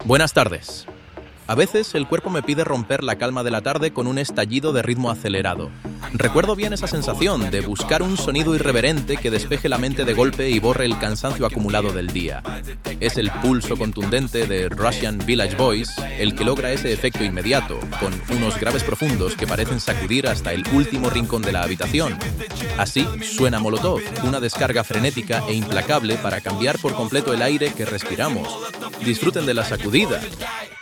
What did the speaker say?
Buenas tardes. A veces el cuerpo me pide romper la calma de la tarde con un estallido de ritmo acelerado. Recuerdo bien esa sensación de buscar un sonido irreverente que despeje la mente de golpe y borre el cansancio acumulado del día. Es el pulso contundente de Russian Village Boys el que logra ese efecto inmediato, con unos graves profundos que parecen sacudir hasta el último rincón de la habitación. Así suena Molotov, una descarga frenética e implacable para cambiar por completo el aire que respiramos. Disfruten de la sacudida.